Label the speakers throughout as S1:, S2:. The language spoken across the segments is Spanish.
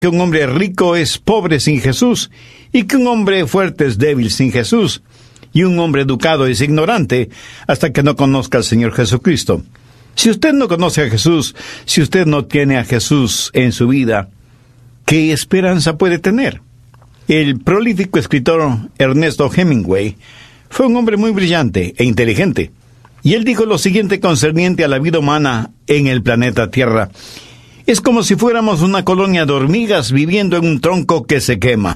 S1: que un hombre rico es pobre sin Jesús, y que un hombre fuerte es débil sin Jesús, y un hombre educado es ignorante hasta que no conozca al Señor Jesucristo. Si usted no conoce a Jesús, si usted no tiene a Jesús en su vida, ¿qué esperanza puede tener? El prolífico escritor Ernesto Hemingway fue un hombre muy brillante e inteligente, y él dijo lo siguiente concerniente a la vida humana en el planeta Tierra: es como si fuéramos una colonia de hormigas viviendo en un tronco que se quema.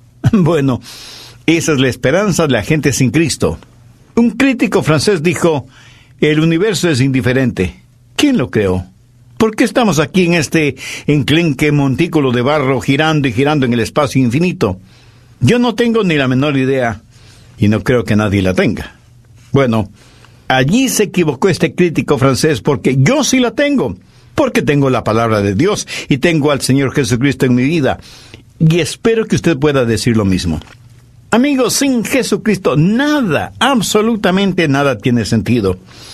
S1: Bueno, esa es la esperanza de la gente sin Cristo. Un crítico francés dijo: el universo es indiferente. ¿Quién lo creó? ¿Por qué estamos aquí en este enclenque montículo de barro girando y girando en el espacio infinito? Yo no tengo ni la menor idea, y no creo que nadie la tenga. Bueno, allí se equivocó este crítico francés, porque yo sí la tengo. Porque tengo la palabra de Dios y tengo al Señor Jesucristo en mi vida. Y espero que usted pueda decir lo mismo. Amigos, sin Jesucristo nada, absolutamente nada tiene sentido.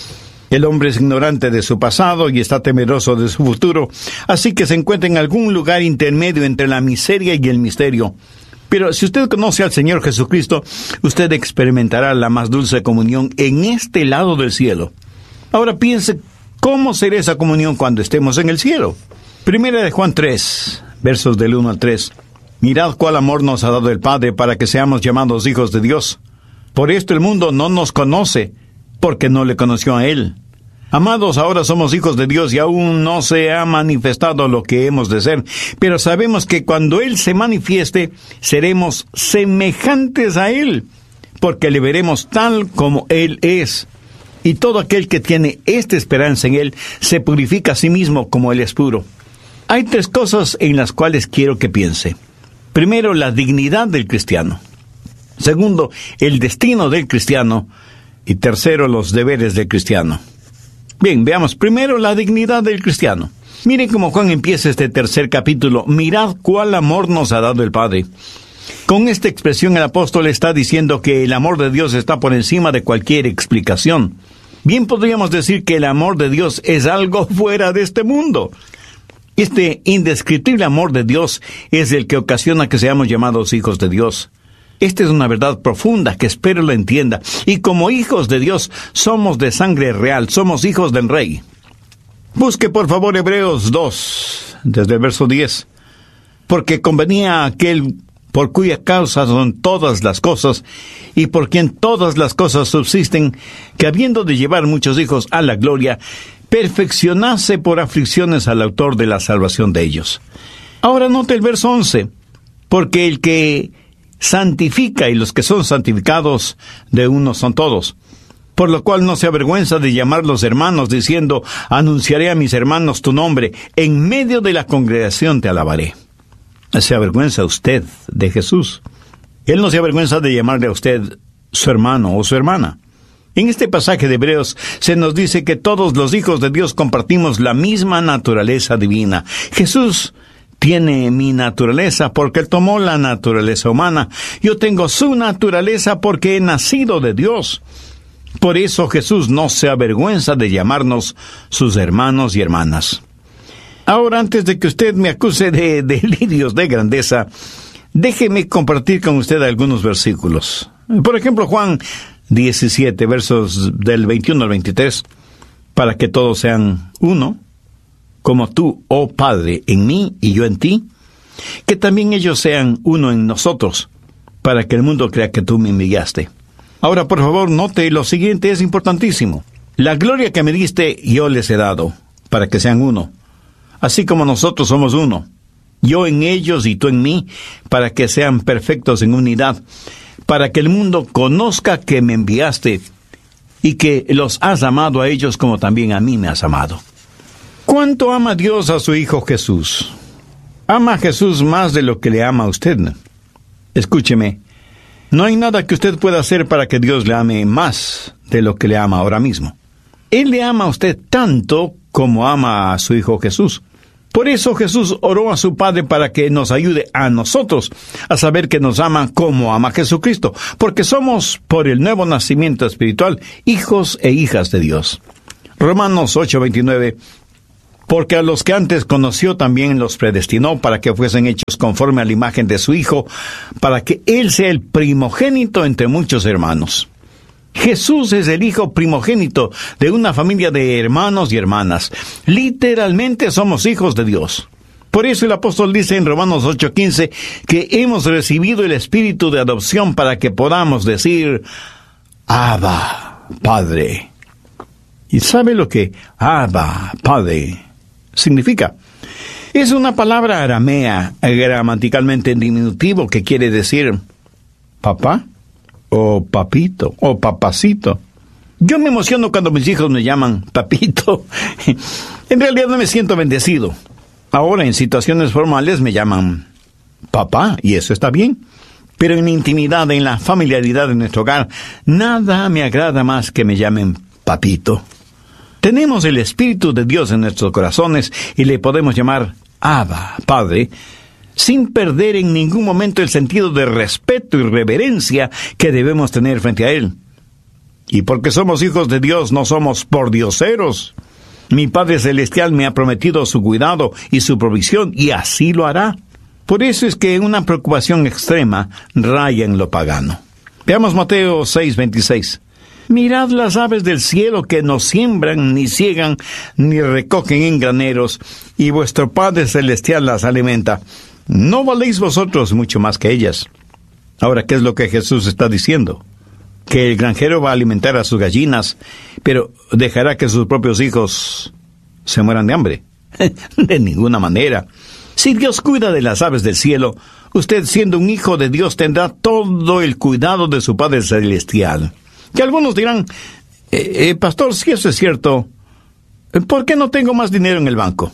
S1: El hombre es ignorante de su pasado y está temeroso de su futuro, así que se encuentra en algún lugar intermedio entre la miseria y el misterio. Pero si usted conoce al Señor Jesucristo, usted experimentará la más dulce comunión en este lado del cielo. Ahora piense, ¿cómo será esa comunión cuando estemos en el cielo? Primera de Juan 3, versos del 1 al 3. Mirad cuál amor nos ha dado el Padre para que seamos llamados hijos de Dios. Por esto el mundo no nos conoce, porque no le conoció a Él. Amados, ahora somos hijos de Dios y aún no se ha manifestado lo que hemos de ser, pero sabemos que cuando Él se manifieste, seremos semejantes a Él, porque le veremos tal como Él es. Y todo aquel que tiene esta esperanza en Él se purifica a sí mismo como Él es puro. Hay 3 cosas en las cuales quiero que piense. Primero, la dignidad del cristiano. Segundo, el destino del cristiano. Y tercero, los deberes del cristiano. Bien, veamos primero la dignidad del cristiano. Miren cómo Juan empieza este tercer capítulo. Mirad cuál amor nos ha dado el Padre. Con esta expresión el apóstol está diciendo que el amor de Dios está por encima de cualquier explicación. Bien podríamos decir que el amor de Dios es algo fuera de este mundo. Este indescriptible amor de Dios es el que ocasiona que seamos llamados hijos de Dios. Esta es una verdad profunda que espero la entienda. Y como hijos de Dios, somos de sangre real, somos hijos del Rey. Busque por favor Hebreos 2, desde el verso 10. Porque convenía a aquel por cuya causa son todas las cosas, y por quien todas las cosas subsisten, que habiendo de llevar muchos hijos a la gloria, perfeccionase por aflicciones al autor de la salvación de ellos. Ahora note el verso 11. Porque el que santifica y los que son santificados de uno son todos. Por lo cual no se avergüenza de llamarlos hermanos, diciendo: anunciaré a mis hermanos tu nombre, en medio de la congregación te alabaré. ¿Se avergüenza usted de Jesús? Él no se avergüenza de llamarle a usted su hermano o su hermana. En este pasaje de Hebreos se nos dice que todos los hijos de Dios compartimos la misma naturaleza divina. Jesús tiene mi naturaleza porque Él tomó la naturaleza humana. Yo tengo su naturaleza porque he nacido de Dios. Por eso Jesús no se avergüenza de llamarnos sus hermanos y hermanas. Ahora, antes de que usted me acuse de delirios de grandeza, déjeme compartir con usted algunos versículos. Por ejemplo, Juan 17, versos del 21 al 23. Para que todos sean uno, como tú, oh Padre, en mí y yo en ti, que también ellos sean uno en nosotros, para que el mundo crea que tú me enviaste. Ahora, por favor, note lo siguiente, es importantísimo. La gloria que me diste, yo les he dado, para que sean uno, así como nosotros somos uno. Yo en ellos y tú en mí, para que sean perfectos en unidad, para que el mundo conozca que me enviaste y que los has amado a ellos como también a mí me has amado. ¿Cuánto ama Dios a su Hijo Jesús? ¿Ama a Jesús más de lo que le ama a usted? Escúcheme, no hay nada que usted pueda hacer para que Dios le ame más de lo que le ama ahora mismo. Él le ama a usted tanto como ama a su Hijo Jesús. Por eso Jesús oró a su Padre para que nos ayude a nosotros a saber que nos ama como ama Jesucristo, porque somos, por el nuevo nacimiento espiritual, hijos e hijas de Dios. Romanos 8:29 Porque a los que antes conoció también los predestinó para que fuesen hechos conforme a la imagen de su Hijo, para que Él sea el primogénito entre muchos hermanos. Jesús es el hijo primogénito de una familia de hermanos y hermanas. Literalmente somos hijos de Dios. Por eso el apóstol dice en Romanos 8:15 que hemos recibido el espíritu de adopción para que podamos decir, Abba, Padre. ¿Y sabe lo que Abba, Padre significa? Es una palabra aramea, gramaticalmente en diminutivo, que quiere decir papá, o papito, o papacito. Yo me emociono cuando mis hijos me llaman papito. En realidad no me siento bendecido. Ahora en situaciones formales me llaman papá, y eso está bien. Pero en la intimidad, en la familiaridad de nuestro hogar, nada me agrada más que me llamen papito. Tenemos el Espíritu de Dios en nuestros corazones y le podemos llamar Abba, Padre, sin perder en ningún momento el sentido de respeto y reverencia que debemos tener frente a Él. Y porque somos hijos de Dios, no somos pordioseros. Mi Padre Celestial me ha prometido su cuidado y su provisión, y así lo hará. Por eso es que una preocupación extrema raya en lo pagano. Veamos Mateo 6:26. Mirad las aves del cielo que no siembran, ni ciegan, ni recogen en graneros, y vuestro Padre Celestial las alimenta. ¿No valéis vosotros mucho más que ellas? Ahora, ¿qué es lo que Jesús está diciendo? Que el granjero va a alimentar a sus gallinas, pero dejará que sus propios hijos se mueran de hambre. De ninguna manera. Si Dios cuida de las aves del cielo, usted, siendo un hijo de Dios, tendrá todo el cuidado de su Padre Celestial. Que algunos dirán, pastor, si eso es cierto, ¿por qué no tengo más dinero en el banco?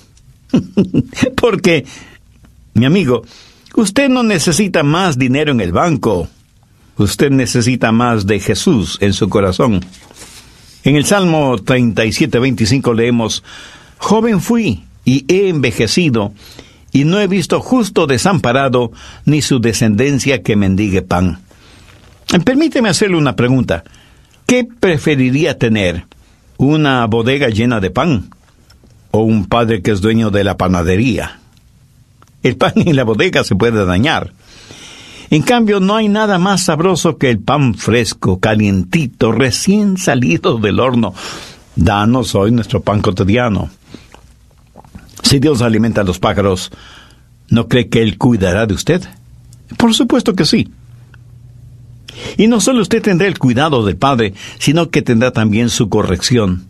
S1: Porque, mi amigo, usted no necesita más dinero en el banco. Usted necesita más de Jesús en su corazón. En el Salmo 37:25 leemos, joven fui y he envejecido, y no he visto justo desamparado, ni su descendencia que mendigue pan. Permíteme hacerle una pregunta. ¿Qué preferiría tener? ¿Una bodega llena de pan? ¿O un padre que es dueño de la panadería? El pan en la bodega se puede dañar. En cambio, no hay nada más sabroso que el pan fresco, calientito, recién salido del horno. Danos hoy nuestro pan cotidiano. Si Dios alimenta a los pájaros, ¿no cree que Él cuidará de usted? Por supuesto que sí. Y no solo usted tendrá el cuidado del Padre, sino que tendrá también su corrección.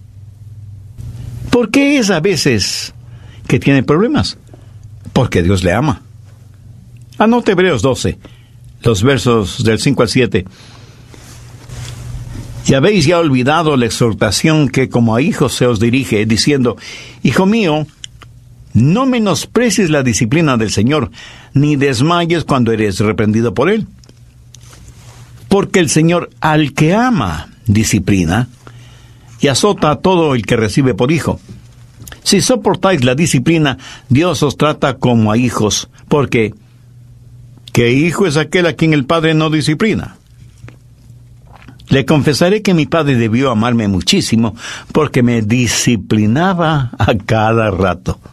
S1: ¿Por qué es a veces que tiene problemas? Porque Dios le ama. Anote Hebreos 12, los versos del 5 al 7. Y habéis ya olvidado la exhortación que como a hijos se os dirige, diciendo, Hijo mío, no menosprecies la disciplina del Señor, ni desmayes cuando eres reprendido por Él. Porque el Señor al que ama disciplina, y azota a todo el que recibe por hijo. Si soportáis la disciplina, Dios os trata como a hijos, porque ¿qué hijo es aquel a quien el Padre no disciplina? Le confesaré que mi padre debió amarme muchísimo, porque me disciplinaba a cada rato.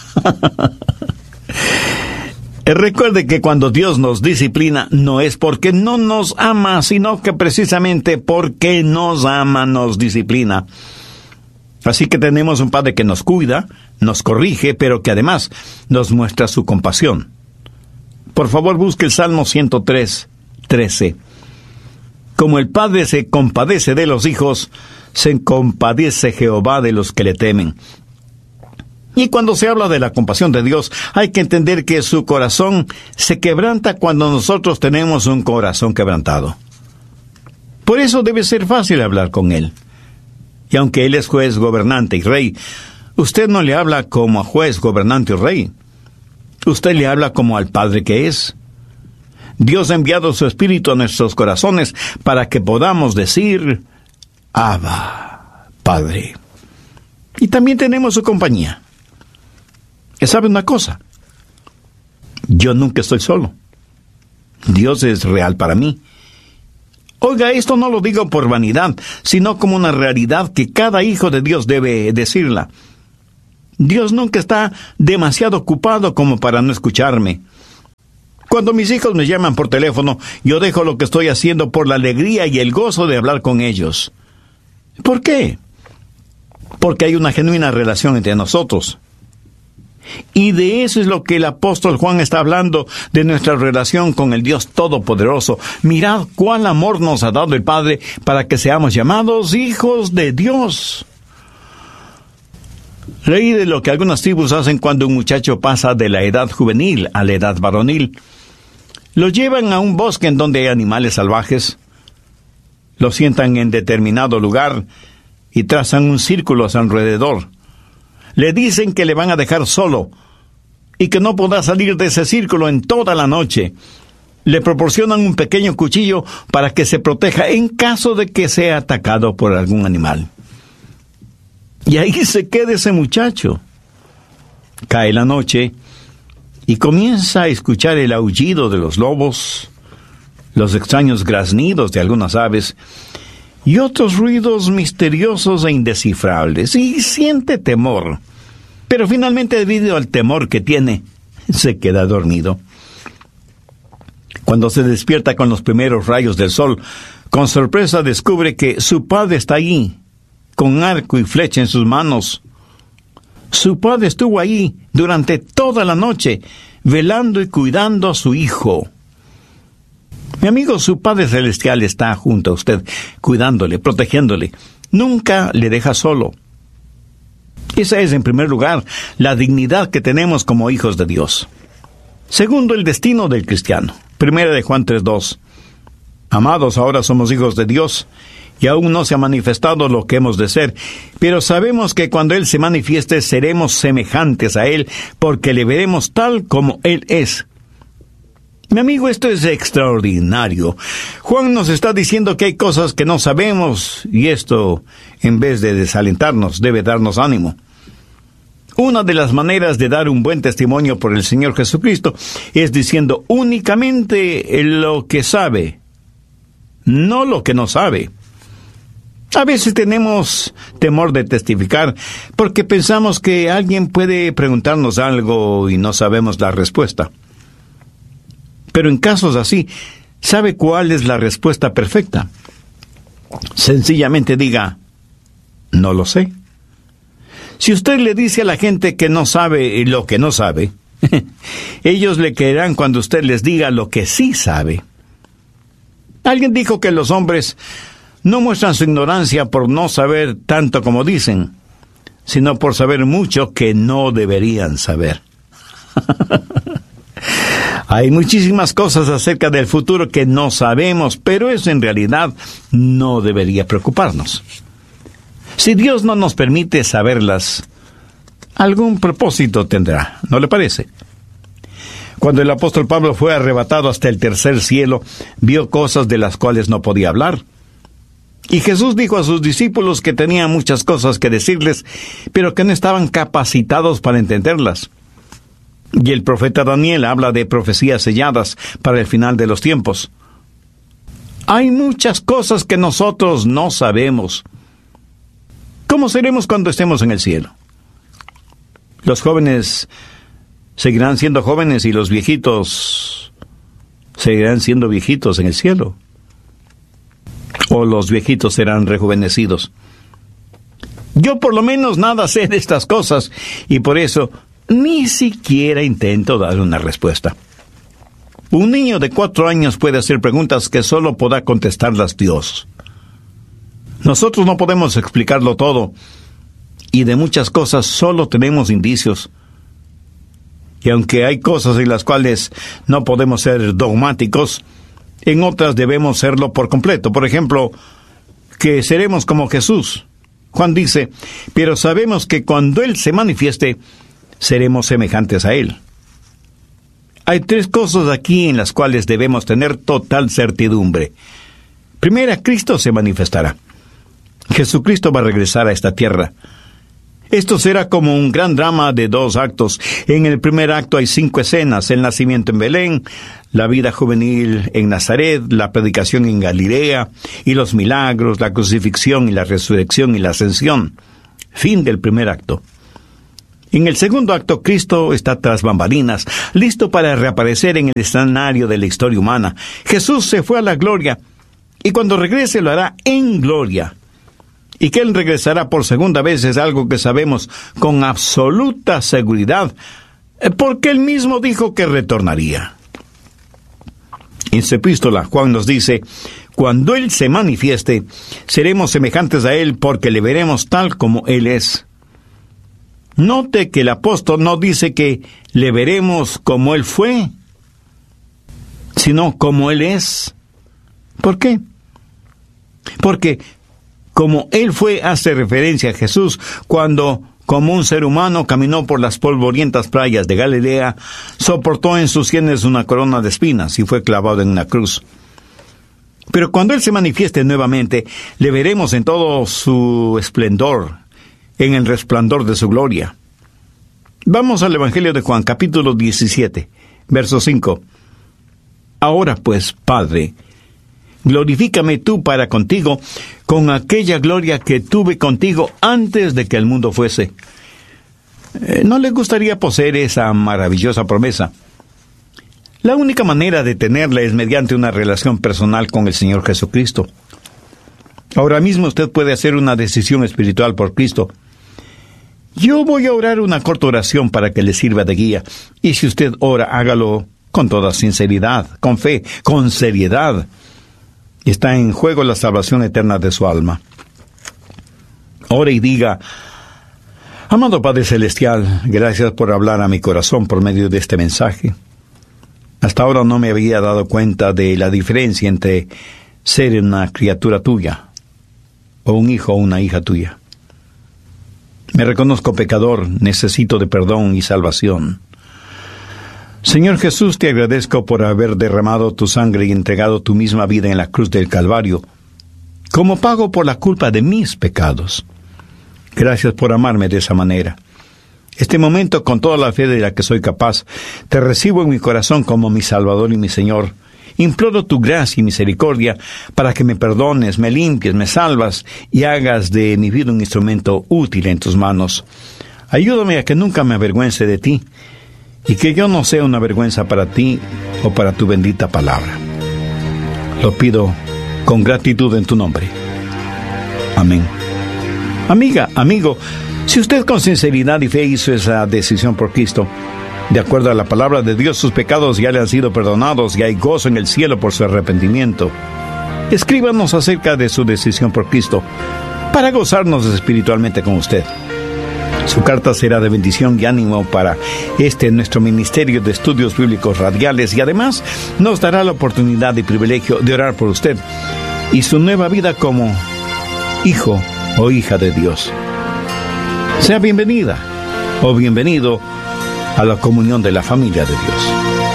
S1: Recuerde que cuando Dios nos disciplina, no es porque no nos ama, sino que precisamente porque nos ama, nos disciplina. Así que tenemos un Padre que nos cuida, nos corrige, pero que además nos muestra su compasión. Por favor, busque el Salmo 103:13. Como el Padre se compadece de los hijos, se compadece Jehová de los que le temen. Y cuando se habla de la compasión de Dios, hay que entender que su corazón se quebranta cuando nosotros tenemos un corazón quebrantado. Por eso debe ser fácil hablar con Él. Y aunque Él es juez, gobernante y rey, usted no le habla como a juez, gobernante y rey. Usted le habla como al Padre que es. Dios ha enviado su Espíritu a nuestros corazones para que podamos decir, Abba, Padre. Y también tenemos su compañía. ¿Sabe una cosa? Yo nunca estoy solo. Dios es real para mí. Oiga, esto no lo digo por vanidad, sino como una realidad que cada hijo de Dios debe decirla. Dios nunca está demasiado ocupado como para no escucharme. Cuando mis hijos me llaman por teléfono, yo dejo lo que estoy haciendo por la alegría y el gozo de hablar con ellos. ¿Por qué? Porque hay una genuina relación entre nosotros. Y de eso es lo que el apóstol Juan está hablando, de nuestra relación con el Dios Todopoderoso. Mirad cuál amor nos ha dado el Padre para que seamos llamados hijos de Dios. Leí de lo que algunas tribus hacen cuando un muchacho pasa de la edad juvenil a la edad varonil. Lo llevan a un bosque en donde hay animales salvajes, lo sientan en determinado lugar y trazan un círculo a su alrededor. Le dicen que le van a dejar solo y que no podrá salir de ese círculo en toda la noche. Le proporcionan un pequeño cuchillo para que se proteja en caso de que sea atacado por algún animal. Y ahí se queda ese muchacho. Cae la noche y comienza a escuchar el aullido de los lobos, los extraños graznidos de algunas aves y otros ruidos misteriosos e indescifrables, y siente temor. Pero finalmente, debido al temor que tiene, se queda dormido. Cuando se despierta con los primeros rayos del sol, con sorpresa descubre que su padre está allí, con arco y flecha en sus manos. Su padre estuvo ahí durante toda la noche, velando y cuidando a su hijo. Mi amigo, su Padre Celestial está junto a usted, cuidándole, protegiéndole. Nunca le deja solo. Esa es, en primer lugar, la dignidad que tenemos como hijos de Dios. Segundo, el destino del cristiano. Primera de Juan 3:2. Amados, ahora somos hijos de Dios, y aún no se ha manifestado lo que hemos de ser, pero sabemos que cuando Él se manifieste seremos semejantes a Él, porque le veremos tal como Él es. Mi amigo, esto es extraordinario. Juan nos está diciendo que hay cosas que no sabemos, y esto, en vez de desalentarnos, debe darnos ánimo. Una de las maneras de dar un buen testimonio por el Señor Jesucristo es diciendo únicamente lo que sabe, no lo que no sabe. A veces tenemos temor de testificar porque pensamos que alguien puede preguntarnos algo y no sabemos la respuesta. Pero en casos así, ¿sabe cuál es la respuesta perfecta? Sencillamente diga, no lo sé. Si usted le dice a la gente que no sabe lo que no sabe, ellos le creerán cuando usted les diga lo que sí sabe. Alguien dijo que los hombres no muestran su ignorancia por no saber tanto como dicen, sino por saber mucho que no deberían saber. Hay muchísimas cosas acerca del futuro que no sabemos, pero eso en realidad no debería preocuparnos. Si Dios no nos permite saberlas, algún propósito tendrá, ¿no le parece? Cuando el apóstol Pablo fue arrebatado hasta el tercer cielo, vio cosas de las cuales no podía hablar. Y Jesús dijo a sus discípulos que tenía muchas cosas que decirles, pero que no estaban capacitados para entenderlas. Y el profeta Daniel habla de profecías selladas para el final de los tiempos. Hay muchas cosas que nosotros no sabemos. ¿Cómo seremos cuando estemos en el cielo? Los jóvenes seguirán siendo jóvenes y los viejitos seguirán siendo viejitos en el cielo. O los viejitos serán rejuvenecidos. Yo por lo menos nada sé de estas cosas y por eso ni siquiera intento dar una respuesta. Un niño de 4 años puede hacer preguntas que solo podrá contestarlas Dios. Nosotros no podemos explicarlo todo, y de muchas cosas solo tenemos indicios. Y aunque hay cosas en las cuales no podemos ser dogmáticos, en otras debemos serlo por completo. Por ejemplo, que seremos como Jesús. Juan dice, pero sabemos que cuando Él se manifieste, seremos semejantes a Él. Hay 3 cosas aquí en las cuales debemos tener total certidumbre. Primera, Cristo se manifestará. Jesucristo va a regresar a esta tierra. Esto será como un gran drama de 2 actos. En el primer acto hay 5 escenas: el nacimiento en Belén, la vida juvenil en Nazaret, la predicación en Galilea, y los milagros, la crucifixión y la resurrección y la ascensión. Fin del primer acto. En el segundo acto, Cristo está tras bambalinas, listo para reaparecer en el escenario de la historia humana. Jesús se fue a la gloria, y cuando regrese lo hará en gloria. Y que Él regresará por segunda vez es algo que sabemos con absoluta seguridad, porque Él mismo dijo que retornaría. En su epístola, Juan nos dice: cuando Él se manifieste, seremos semejantes a Él, porque le veremos tal como Él es. Note que el apóstol no dice que le veremos como Él fue, sino como Él es. ¿Por qué? Porque como Él fue hace referencia a Jesús cuando, como un ser humano, caminó por las polvorientas playas de Galilea, soportó en sus sienes una corona de espinas y fue clavado en una cruz. Pero cuando Él se manifieste nuevamente, le veremos en todo su esplendor, en el resplandor de su gloria. Vamos al Evangelio de Juan, capítulo 17, verso 5. Ahora pues, Padre, glorifícame tú para contigo con aquella gloria que tuve contigo antes de que el mundo fuese. ¿No le gustaría poseer esa maravillosa promesa? La única manera de tenerla es mediante una relación personal con el Señor Jesucristo. Ahora mismo usted puede hacer una decisión espiritual por Cristo. Yo voy a orar una corta oración para que le sirva de guía, y si usted ora, hágalo con toda sinceridad, con fe, con seriedad. Está en juego la salvación eterna de su alma. Ore y diga: amado Padre Celestial, gracias por hablar a mi corazón por medio de este mensaje. Hasta ahora no me había dado cuenta de la diferencia entre ser una criatura tuya, o un hijo o una hija tuya. Me reconozco pecador, necesito de perdón y salvación. Señor Jesús, te agradezco por haber derramado tu sangre y entregado tu misma vida en la cruz del Calvario, como pago por la culpa de mis pecados. Gracias por amarme de esa manera. Este momento, con toda la fe de la que soy capaz, te recibo en mi corazón como mi Salvador y mi Señor. Imploro tu gracia y misericordia para que me perdones, me limpies, me salvas y hagas de mi vida un instrumento útil en tus manos. Ayúdame a que nunca me avergüence de ti y que yo no sea una vergüenza para ti o para tu bendita palabra. Lo pido con gratitud en tu nombre. Amén. Amiga, amigo, si usted con sinceridad y fe hizo esa decisión por Cristo, de acuerdo a la palabra de Dios, sus pecados ya le han sido perdonados y hay gozo en el cielo por su arrepentimiento. Escríbanos acerca de su decisión por Cristo para gozarnos espiritualmente con usted. Su carta será de bendición y ánimo para nuestro Ministerio de Estudios Bíblicos Radiales, y además nos dará la oportunidad y privilegio de orar por usted y su nueva vida como hijo o hija de Dios. Sea bienvenida o bienvenido a la comunión de la familia de Dios.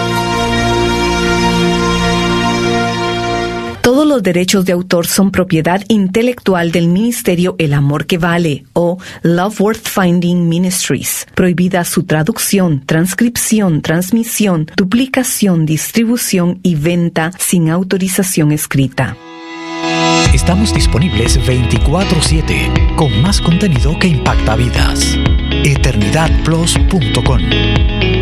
S2: Todos los derechos de autor son propiedad intelectual del Ministerio El Amor que Vale, o Love Worth Finding Ministries. Prohibida su traducción, transcripción, transmisión, duplicación, distribución y venta sin autorización escrita.
S3: Estamos disponibles 24/7 con más contenido que impacta vidas. EterniDadPlus.com